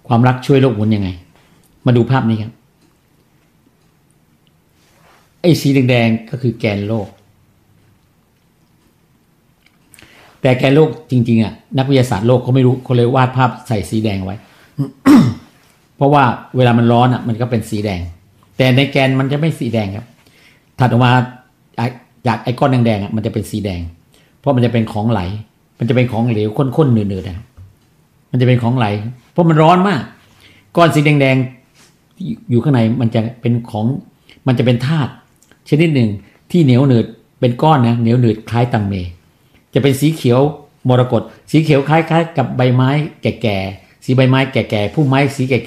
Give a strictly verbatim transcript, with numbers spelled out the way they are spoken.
ความรักช่วยโลกหมุนยังไงมาดูภาพนี้ครับไอ้สีแดงๆก็คือแกนโลกแต่แกนโลกจริงๆอ่ะนักวิทยาศาสตร์โลกเขาไม่รู้เขาเลยวาดภาพใส่สีแดงไว้ เพราะว่าเวลามันร้อนอ่ะมันก็เป็นสีแดงแต่ในแกนมันจะไม่สีแดงครับถัดออกมาจากไอ้ก้อนแดงๆอ่ะมันจะเป็นสีแดงเพราะมันจะเป็นของไหลมันจะเป็นของเหลวข้นๆหนืดๆนะมันจะเป็นของไหลเพราะมันร้อนมากก้อนสีแดงๆที่อยู่ข้างในมันจะเป็นของมันจะเป็นธาตุชนิดหนึ่งที่เหนียวหนืดเป็นก้อนนะเหนียวหนืดคล้ายตังเมจะเป็นสีเขียวมรกตสีเขียวคล้ายๆกับใบไม้แก่ๆสีใบไม้แก่ๆพุ่มไม้สีแก่